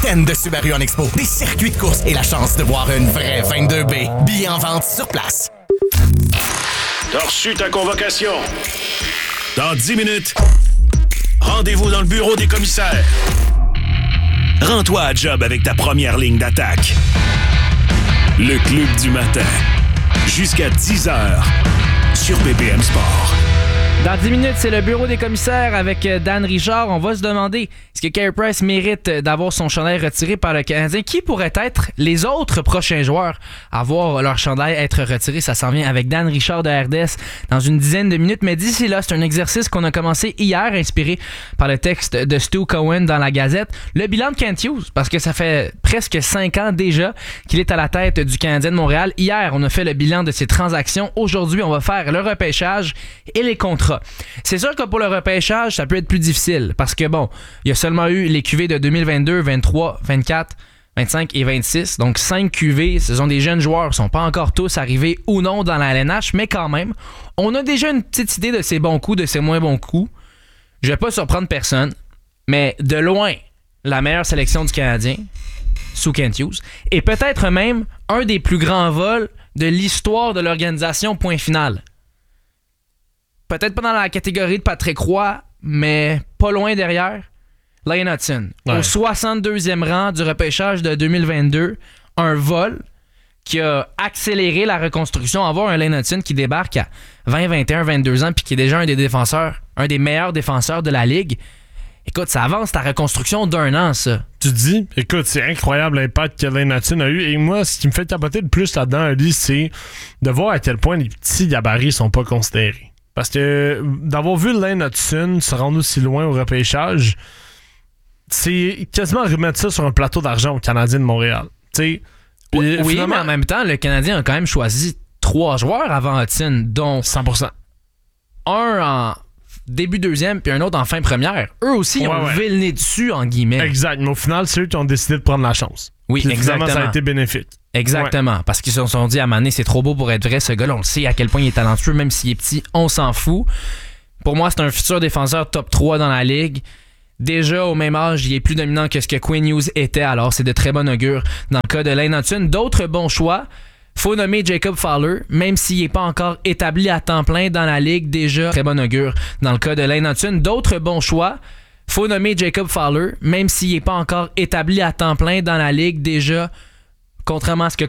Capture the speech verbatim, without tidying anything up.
week-end de Subaru en Expo, des circuits de course et la chance de voir une vraie vingt-deux B. Billets en vente sur place. T'as reçu ta convocation. Dans dix minutes, rendez-vous dans le bureau des commissaires. Rends-toi à job avec ta première ligne d'attaque. Le Club du matin. Jusqu'à dix heures sur B P M Sport. Dans dix minutes, c'est le bureau des commissaires avec Dan Richard. On va se demander, est-ce que Carey Price mérite d'avoir son chandail retiré par le Canadien? Qui pourrait être les autres prochains joueurs à voir leur chandail être retiré? Ça s'en vient avec Dan Richard de R D S dans une dizaine de minutes. Mais d'ici là, c'est un exercice qu'on a commencé hier, inspiré par le texte de Stu Cohen dans la Gazette. Le bilan de Kent Hughes, parce que ça fait presque cinq ans déjà qu'il est à la tête du Canadien de Montréal. Hier, on a fait le bilan de ses transactions. Aujourd'hui, on va faire le repêchage et les contrats. C'est sûr que pour le repêchage, ça peut être plus difficile parce que bon, il y a seulement eu les Q V de deux mille vingt-deux, vingt-trois, vingt-quatre, vingt-cinq et vingt-six. Donc cinq Q V, ce sont des jeunes joueurs, ils ne sont pas encore tous arrivés ou non dans la L N H, mais quand même, on a déjà une petite idée de ses bons coups, de ses moins bons coups. Je ne vais pas surprendre personne, mais de loin, la meilleure sélection du Canadien, sous Kent Hughes, et peut-être même un des plus grands vols de l'histoire de l'organisation, point final. Peut-être pas dans la catégorie de Patrick Roy, mais pas loin derrière. Lane Hutson, ouais. Au soixante-deuxième rang du repêchage de deux mille vingt-deux, un vol qui a accéléré la reconstruction. Avoir un Lane Hutson qui débarque à vingt, vingt et un, vingt-deux ans puis qui est déjà un des défenseurs, un des meilleurs défenseurs de la Ligue. Écoute, ça avance ta reconstruction d'un an, ça. Tu dis, écoute, c'est incroyable l'impact que Lane Hutson a eu. Et moi, ce qui me fait capoter le plus là-dedans, Ali, c'est de voir à quel point les petits gabarits sont pas considérés. Parce que d'avoir vu Lane Hutson se rendre aussi loin au repêchage, c'est quasiment remettre ça sur un plateau d'argent au Canadien de Montréal. T'sais, oui, oui finalement... mais en même temps, le Canadien a quand même choisi trois joueurs avant Hutson, dont cent pour cent. Un en début deuxième puis un autre en fin première. Eux aussi, ils ouais, ont ouais. levé le nez dessus, en guillemets. Exact, mais au final, c'est eux qui ont décidé de prendre la chance. Oui, puis exactement. Ça a été bénéfique. Exactement, ouais. Parce qu'ils se sont dit à Mané, c'est trop beau pour être vrai, ce gars-là, on le sait à quel point il est talentueux, même s'il est petit, on s'en fout. Pour moi, c'est un futur défenseur top trois dans la Ligue. Déjà, au même âge, il est plus dominant que ce que Quinn Hughes était, alors c'est de très bon augure dans le cas de Lane Hutson. D'autres bons choix, faut nommer Jacob Fowler, même s'il n'est pas encore établi à temps plein dans la Ligue, déjà très bon augure dans le cas de Lane Hutson. D'autres bons choix, faut nommer Jacob Fowler, même s'il n'est pas encore établi à temps plein dans la Ligue, déjà, contrairement à ce que